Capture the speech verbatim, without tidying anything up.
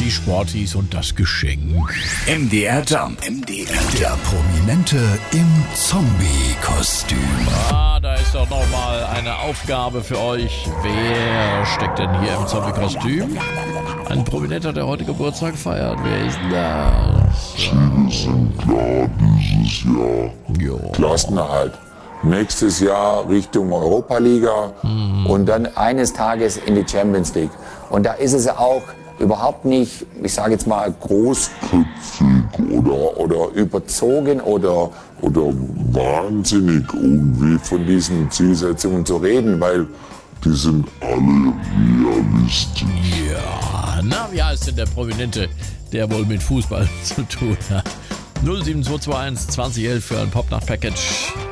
die Sportis und das Geschenk. M D R Jump. M D R Jump. Der Prominente im Zombie-Kostüm. Ah, da ist doch nochmal eine Aufgabe für euch. Wer steckt denn hier im Zombie-Kostüm? Ein Prominenter, der heute Geburtstag feiert. Wer ist denn das? Ziele sind klar dieses Jahr. Jo. Klassenerhalt. Nächstes Jahr Richtung Europa-Liga Mhm. und dann eines Tages in die Champions League. Und da ist es auch überhaupt nicht, ich sage jetzt mal, großköpfig oder, oder überzogen oder, oder wahnsinnig irgendwie von diesen Zielsetzungen zu reden, weil Die sind alle realistisch. Ja, na, wie heißt denn der Prominente, der wohl mit Fußball zu tun hat? null sieben zwei zwei eins zwanzig elf für ein Popnacht-Package.